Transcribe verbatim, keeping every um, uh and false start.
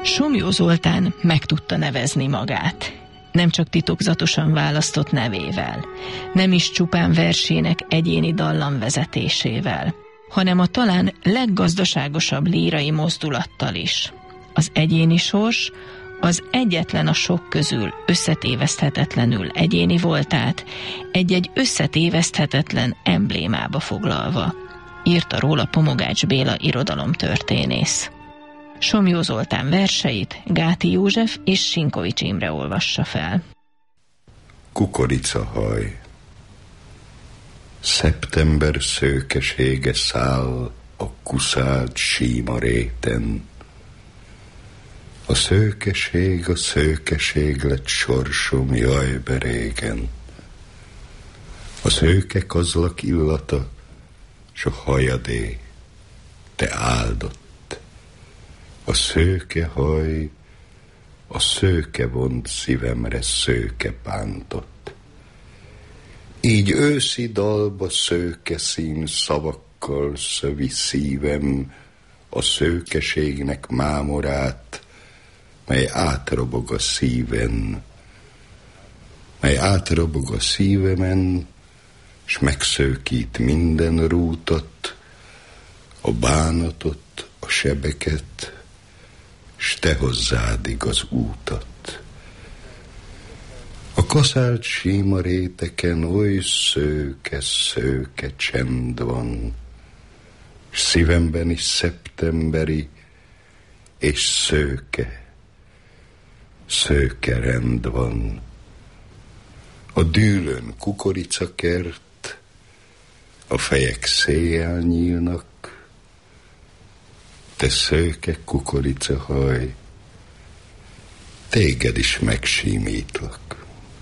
Somlyó Zoltán meg tudta nevezni magát. Nem csak titokzatosan választott nevével, nem is csupán versének egyéni dallamvezetésével, hanem a talán leggazdaságosabb lírai mozdulattal is. Az egyéni sors az egyetlen a sok közül összetéveszthetetlenül egyéni voltát egy-egy összetéveszthetetlen emblémába foglalva, írta róla Pomogács Béla irodalomtörténész. Somlyó Zoltán verseit Gáti József és Sinkovics Imre olvassa fel. Kukoricahaj. Szeptember szőkesége száll a kuszált síma réten. A szőkeség, a szőkeség lett sorsom, jaj berégen. A szőke kazlak illata, s a hajadé, te áldott. A szőke haj, a szőke vont szívemre szőke bántott. Így őszi dalba szőke szín szavakkal szövi szívem a szőkeségnek mámorát, mely átrobog a szíven, mely átrobog a szívemen, s megszőkít minden rútot, a bánatot, a sebeket, s te hozzádig az útat. A kaszált síma réteken oly szőke, szőke csend van, s szívemben is szeptemberi, és szőke, szőke rend van. A dűlőn kukoricakert, a fejek széjjel nyílnak, te szőke kukoricahaj, téged is megsímítlak.